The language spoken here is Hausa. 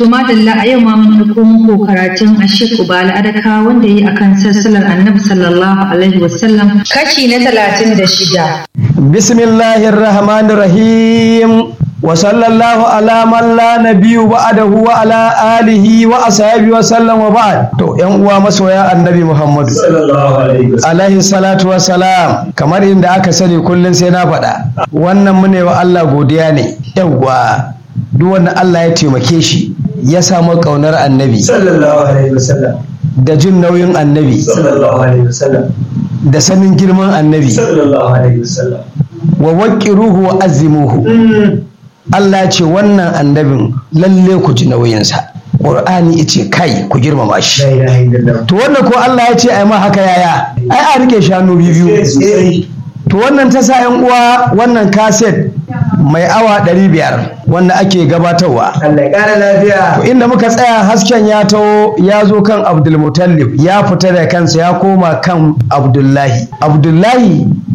To madalla a yau ma mun ɗauko muku karatun Ashik Ubala Adaka wanda yi akan sassalar Annabi sallallahu alaihi wasallam kashi na 36. Bismillahir Rahmanir Rahim. Wa sallallahu ala man la nabiyyu ba'dahu wa ala alihi wa ashabihi wa sallam wa ba'd. To ƴan uwa masoya Annabi Muhammadu sallallahu alaihi salatu wa salam, kamar inda aka sani kullun sai na faɗa wannan mune wa Allah godiya ne. Yawwa duk wanda Allah ya taimake shi ya samu kaunar Annabi sallallahu alaihi wasallam da jin nauyin Annabi sallallahu alaihi wasallam da sanin girman Annabi sallallahu alaihi wasallam wa waqiruhu wa azimuhu. Allah ce wannan annabin lalle ku ji nauyinsa. Qur'ani yace kai ku girmama shi. To wannan ko Allah ya ce ai ma haka yaya? Ai a rike shanu biyu. To wannan ta sa yan uwa wannan kaset mai awa 500 wanda ake gabatarwa. Allah ya ƙara lafiya. To inda muka tsaya hasken ya taho ya zo kan Abdul Muttalib, ya fita da kansa ya koma kan Abdullahi. Abdullahi